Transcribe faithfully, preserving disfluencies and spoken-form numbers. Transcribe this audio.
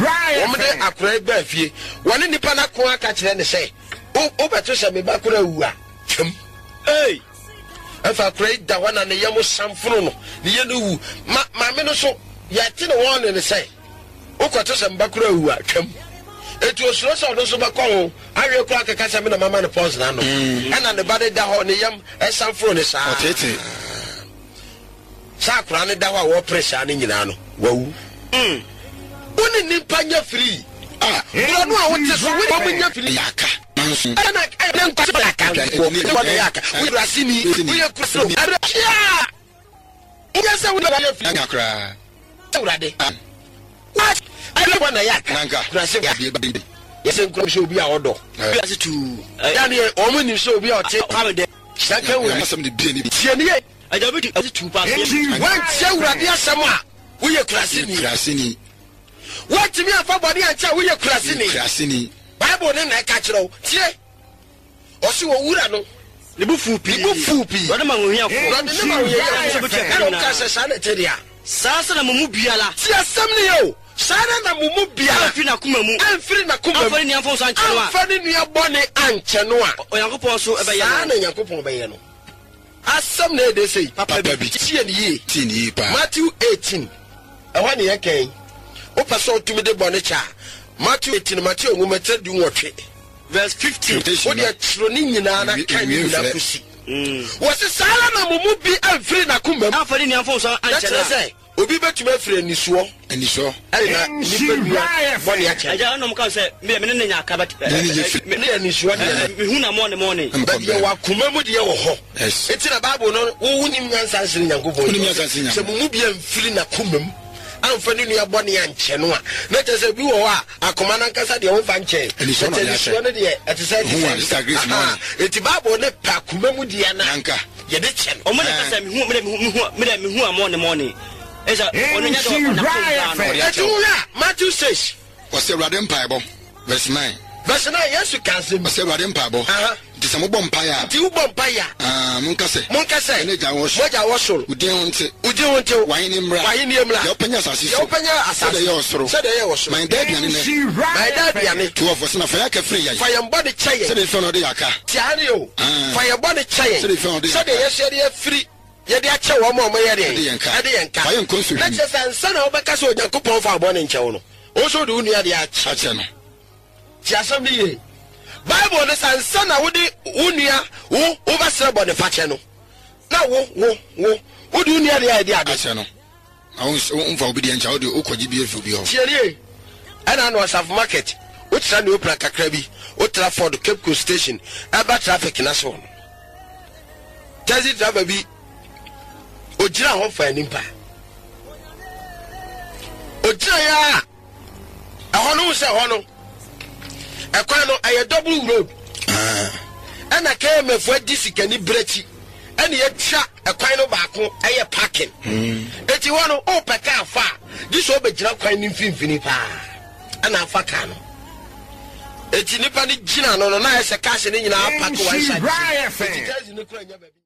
Woman de akra ba fie. One nipa na ko aka kire ne say. O o beto se me ba kra wu a. Twem. Hey. Afa kra da wana ne yam samfunu no. Ne ye no wu. Ma ma me no so ya ti ne won ne say. O kwato se me ba kra wu a. Twem. Etu osuro so no so ba ko ho. Awe ko aka kasa me na mama ne pause na no. Ana ne ba de da ho ne yam samfunu ne sa. Otete. Sa kra ne da ho wo pressure ne nyina no. Wawu. Mm. Woni nipa nya free. Ah, bro no a wote so we mo nya free yaka. Ana ana nkwase yaka. Wo ne yaka. We rasini, we kuso. Ara ya. Iya se we na free akra. Urade. What? I want na yaka. Nanka. Rase ya. Yes nkro so obi a odo. Biase tu. Ya ne o mo ni so obi a ote. Saka we na some de bia ni. Tie ne. Aja bi tu two pass. Wan tie urade asem a we krasini. Krasini. What me afa body ancha we krasini. Krasini. Bible ne na ka kire o. Tie. O si wo wura no. Le bu fu pi. Le bu fu pi. Wode ma wo hia fo. Wode ne ma wo hia fo. E no ka se sa na teria. Sa sa na mumu biala. Tie asem ne yo. Sa na mumu biala. Afiri na kuma mu. Afiri na kuma mu. Afiri ni afo so anche no a. Afiri ni abone anche no a. Oyankopon so e be ye no. Sa na Yankopon be ye no. Asem na e de sei. Papa bi. Tie ne ye. Tie ne ye pa. Matthew eighteen. E ho ne ye kan. O paso tumi de bone cha. Matthew eighteen Matthew ngoma tedi nwotwe. Verse fifteen. What the troni nyina na kan nyina kusi. Mm. Wose sala na mumu bi afiri na kuma. Afiri ni afo so anche na. Obi betumi afiri anisuo. Anisuo. Ai na nipa bia bone ache. Aja no mka se me me ne nya aka bat. Me ne anisuo de. Me hu na mo ne mo ne. Ba de wa kuma mu de wo ho. Yes. Eti na Bible no wo hunim nyansa sire Nyankopon. Hunim nyansa sire Nyankopon. Se mumu bi afiri na kuma mu. Amfani ni abone anche no a na tese bi wo a akoma na nkasa de wo fa nche anisuo no de eti say eti Bible ne pa kuma mu de na anka ye de che o mo ne kasa mi hu me me hu me me hu amone mone esa ono nya do na eti wo ya Matthew six was the Radem Bible verse nine verse nine yes can say was the Radem Bible ah di samo bom paya di wo bom paya ah mun kase mun kase ne ja wo mo ja wo so udi wonte udi wonte wan ni mra wan ni mra yo panya asase so yo panya asase de yo soro se de yo so my dad yan ne my dad yan ne to of us na fa ka free ya fa yam body chaye se de fe no de yaka tiare yo fa yam body chaye se de fe no de se de yes de free ye de ache wo mo mo ye de de yanka de yanka fa yan konsu na je san san na obeka so Nyankopon fa abone nche wo no o so de unu ya de ache ache no ti asam ni ye Bible ne san san na wo de unua wo wo ba sere bone fa che no na wo wo wo wo de unu ya de ya de ache no na wo mfa obedience wo de okoji bi efu bi ho tiare ana no South Market wo tra ne opra kakra bi wo tra Ford Cape Coast Station aba traffic na so taxi driver bi ojira ho fa nimpa ojira ya ahono se hono ekwan no aye double road ah ana ka mefu adisikani brechi ana ye twa ekwan no baako aye parking mm eti wono o peka afa di so obejira kwan ni mfimfini pa ana afa ka no eti nipa ni gina no no na ese cash ni nyina apako one side eti taxi no kura nya baby